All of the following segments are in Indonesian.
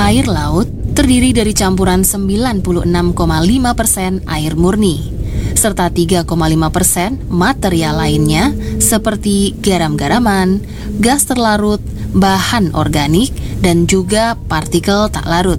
Air laut terdiri dari campuran 96,5% air murni, serta 3,5% material lainnya seperti garam-garaman, gas terlarut, bahan organik, dan juga partikel tak larut.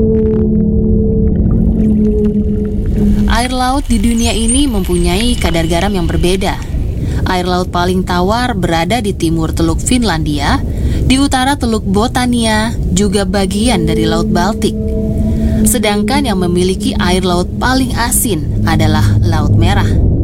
Air laut di dunia ini mempunyai kadar garam yang berbeda. Air laut paling tawar berada di timur Teluk Finlandia, di utara Teluk Botania, juga bagian dari Laut Baltik. Sedangkan yang memiliki air laut paling asin adalah Laut Merah.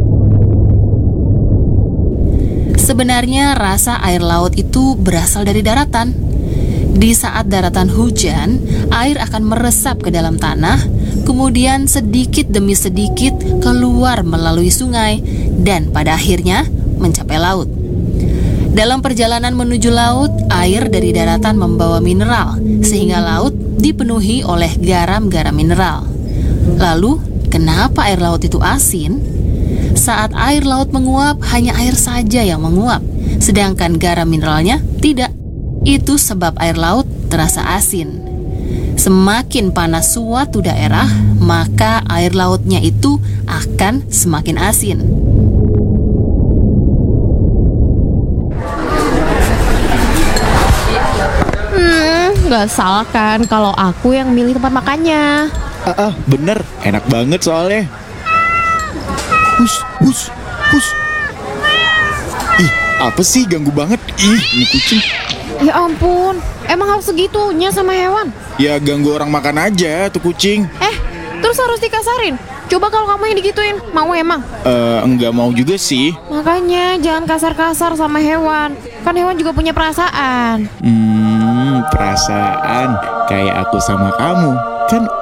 Sebenarnya rasa air laut itu berasal dari daratan. Di saat daratan hujan, air akan meresap ke dalam tanah, kemudian sedikit demi sedikit keluar melalui sungai, dan pada akhirnya mencapai laut. Dalam perjalanan menuju laut, air dari daratan membawa mineral, sehingga laut dipenuhi oleh garam-garam mineral. Lalu, kenapa air laut itu asin? Saat air laut menguap, hanya air saja yang menguap, sedangkan garam mineralnya tidak. Itu sebab air laut terasa asin. Semakin panas suatu daerah, maka air lautnya itu akan semakin asin. Gak salah kan kalau aku yang milih tempat makannya. Bener, enak banget soalnya. Hus. Ih, apa sih, ganggu banget. Ih, ini kucing. Ya ampun, emang harus segitunya sama hewan? Ya ganggu orang makan aja tuh kucing. Terus harus dikasarin? Coba kalau kamu yang digituin, mau emang? Enggak mau juga sih. Makanya jangan kasar-kasar sama hewan. Kan hewan juga punya perasaan. Perasaan kayak aku sama kamu. Kan